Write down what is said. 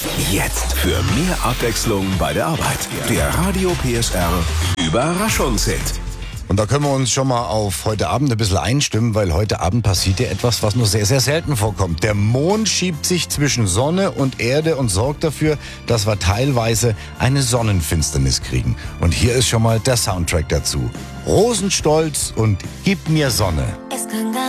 Jetzt für mehr Abwechslung bei der Arbeit. Der Radio PSR Überraschungshit. Und da können wir uns schon mal auf heute Abend ein bisschen einstimmen, weil heute Abend passiert ja etwas, was nur sehr, sehr selten vorkommt. Der Mond schiebt sich zwischen Sonne und Erde und sorgt dafür, dass wir teilweise eine Sonnenfinsternis kriegen. Und hier ist schon mal der Soundtrack dazu. Rosenstolz und Gib mir Sonne.